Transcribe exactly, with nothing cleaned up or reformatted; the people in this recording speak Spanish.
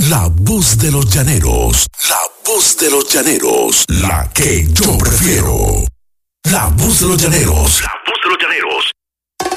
La voz de los llaneros. La voz de los llaneros. La que yo prefiero. La voz de los llaneros. La voz de los llaneros.